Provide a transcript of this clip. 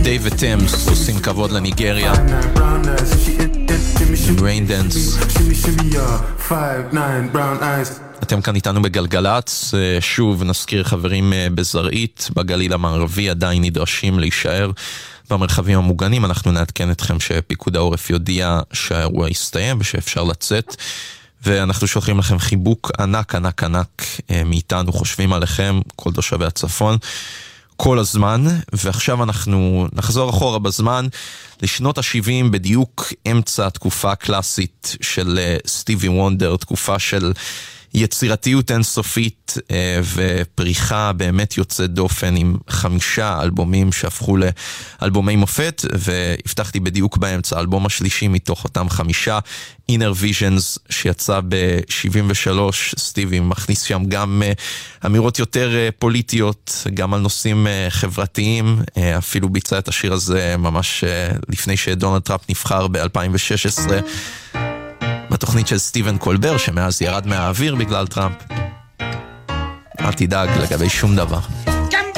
דייב וטמס עושים כבוד לניגריה עם ריין דנס. אתם כאן איתנו בגלגלץ. שוב נזכיר, חברים בזרעית בגליל המערבי עדיין נדרשים להישאר במרחבים המוגנים. אנחנו נעדכן אתכם שפיקוד העורף יודיע שהאירוע יסתיים ושאפשר לצאת, ואנחנו שולחים לכם חיבוק ענק ענק ענק מאיתנו, חושבים עליכם כל תושבי הצפון כל הזמן. ועכשיו אנחנו נחזור אחורה בזמן לשנות ה-70, בדיוק אמצע התקופה הקלאסית של סטיבי וונדר, תקופה של יצירתיות אינסופית ופריחה באמת יוצאת דופן, עם 5 אלבומים שהפכו לאלבומי מופת, והבטחתי בדיוק באמצע האלבום השלישי מתוך אותם 5, Inner Visions, שיצא ב-73. סטיבי מכניס שם גם אמירות יותר פוליטיות, גם על נושאים חברתיים, אפילו ביצע את השיר הזה ממש לפני שדונלד טראמפ נבחר ב-2016 בתוכנית של סטיבן קולבר, שמאז ירד מהאוויר בגלל טראמפ. אל תדאג לגבי שום דבר.